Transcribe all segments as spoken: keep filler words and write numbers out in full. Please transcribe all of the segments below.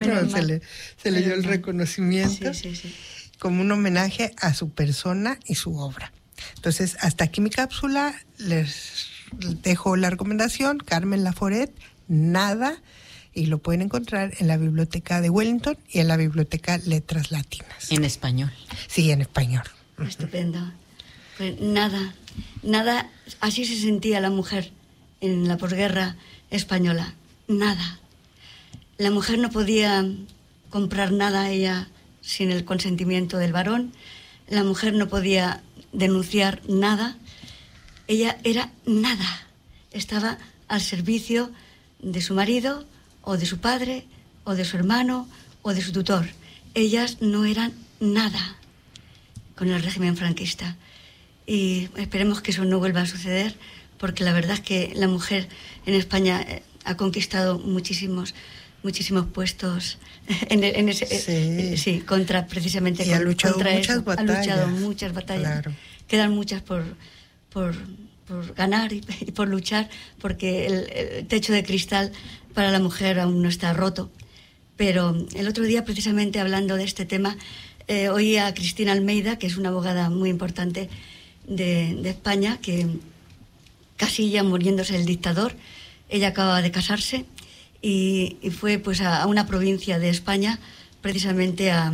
no, se le, se le dio el reconocimiento sí, sí, sí. como un homenaje a su persona y su obra. Entonces, hasta aquí mi cápsula. Les dejo la recomendación, Carmen Laforet, Nada, y lo pueden encontrar en la Biblioteca de Wellington y en la Biblioteca Letras Latinas. En español. Sí, en español. Estupendo. Pues nada, nada, así se sentía la mujer en la posguerra española. Nada. La mujer no podía comprar nada ella sin el consentimiento del varón. La mujer no podía denunciar nada. Ella era nada. Estaba al servicio de su marido, o de su padre, o de su hermano, o de su tutor. Ellas no eran nada con el régimen franquista. Y esperemos que eso no vuelva a suceder, porque la verdad es que la mujer en España ha conquistado muchísimos, muchísimos puestos en, en ese, sí. Eh, sí, contra precisamente y ha luchado contra muchas eso. batallas. Ha luchado muchas batallas. Claro. Quedan muchas por, por, por ganar y, y por luchar, porque el, el techo de cristal para la mujer aún no está roto. Pero el otro día, precisamente hablando de este tema, eh, oí a Cristina Almeida, que es una abogada muy importante de, de España, que casi ya muriéndose el dictador, ella acababa de casarse y, y fue pues a, a una provincia de España, precisamente a...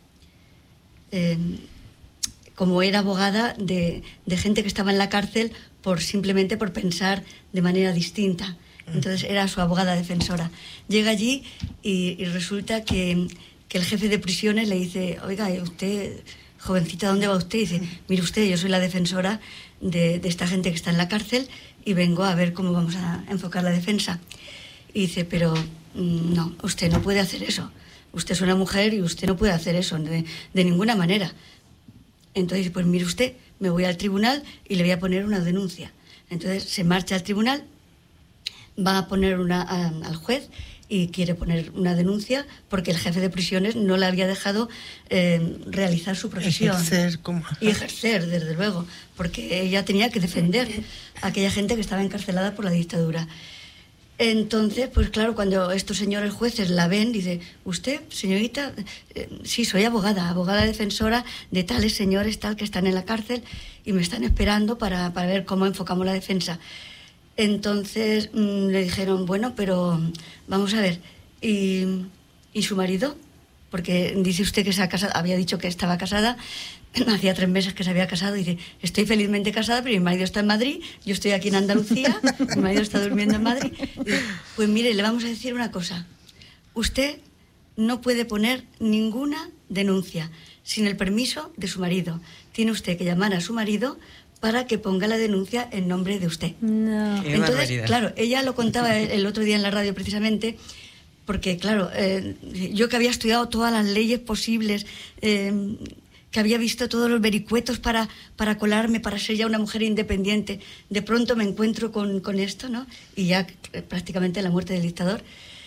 Eh, como era abogada de, de gente que estaba en la cárcel por simplemente por pensar de manera distinta. Entonces era su abogada defensora. Llega allí y, y resulta que, que el jefe de prisiones le dice: oiga, usted, jovencita, ¿dónde va usted? Y dice: mire usted, yo soy la defensora de, de esta gente que está en la cárcel y vengo a ver cómo vamos a enfocar la defensa. Y dice: pero no, usted no puede hacer eso. Usted es una mujer y usted no puede hacer eso de, de ninguna manera. Entonces, pues mire usted, me voy al tribunal y le voy a poner una denuncia. Entonces se marcha al tribunal, va a poner una a, al juez y quiere poner una denuncia porque el jefe de prisiones no le había dejado eh, realizar su profesión. Ejercer como... Y ejercer, desde luego, porque ella tenía que defender a aquella gente que estaba encarcelada por la dictadura. Entonces, pues claro, cuando estos señores jueces la ven, dice: usted, señorita, eh, sí, soy abogada, abogada defensora de tales señores tal que están en la cárcel y me están esperando para, para ver cómo enfocamos la defensa. Entonces mmm, le dijeron: bueno, pero vamos a ver, ¿y, y su marido? Porque dice usted que se ha casado, había dicho que estaba casada, hacía tres meses que se había casado, y dice: estoy felizmente casada, pero mi marido está en Madrid, yo estoy aquí en Andalucía, mi marido está durmiendo en Madrid. Dice: pues mire, le vamos a decir una cosa, usted no puede poner ninguna denuncia sin el permiso de su marido. Tiene usted que llamar a su marido para que ponga la denuncia en nombre de usted. No. Qué Entonces, barbaridad. claro, ella lo contaba el, el otro día en la radio precisamente, porque claro, eh, yo que había estudiado todas las leyes posibles, eh, que había visto todos los vericuetos para, para colarme, para ser ya una mujer independiente, de pronto me encuentro con, con esto, ¿no? Y ya eh, prácticamente la muerte del dictador.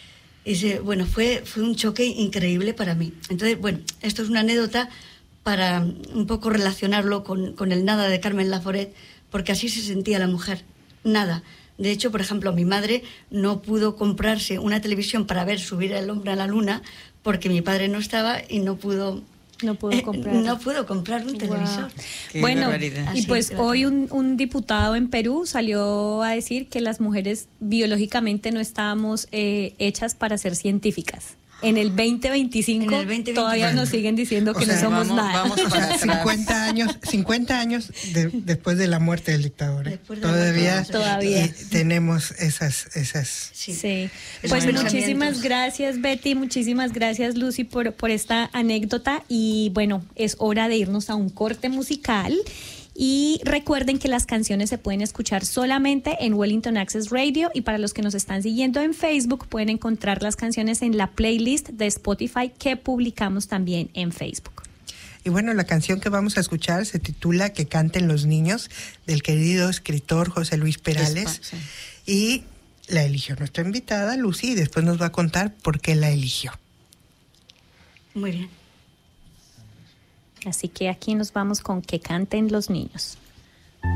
Y dice, bueno, fue, fue un choque increíble para mí. Entonces, bueno, esto es una anécdota para un poco relacionarlo con, con el Nada de Carmen Laforet, porque así se sentía la mujer, nada. De hecho, por ejemplo, mi madre no pudo comprarse una televisión para ver Subir el hombre a la luna porque mi padre no estaba y no pudo... No pudo comprar. Eh, no pudo comprar un televisor. Qué Bueno, barbaridad. y Así, pues claro. hoy un, un diputado en Perú salió a decir que las mujeres biológicamente no estábamos eh, hechas para ser científicas. En el veinte veinticinco, En el veinte veinticinco. todavía nos siguen diciendo que O sea, no somos vamos- nada. vamos para atrás. cincuenta años, cincuenta años de- después de la muerte del dictador. ¿eh? Después de la muerte Todavía, del Todavía. eh, tenemos esas, esas. Sí. Sí, Esos pues pensamientos. muchísimas gracias Betty, muchísimas gracias Lucy por, por esta anécdota y bueno, es hora de irnos a un corte musical y recuerden que las canciones se pueden escuchar solamente en Wellington Access Radio y para los que nos están siguiendo en Facebook pueden encontrar las canciones en la playlist de Spotify que publicamos también en Facebook. Y bueno, la canción que vamos a escuchar se titula Que canten los niños, del querido escritor José Luis Perales. Sí. Y la eligió nuestra invitada, Lucy, y después nos va a contar por qué la eligió. Muy bien. Así que aquí nos vamos con Que canten los niños.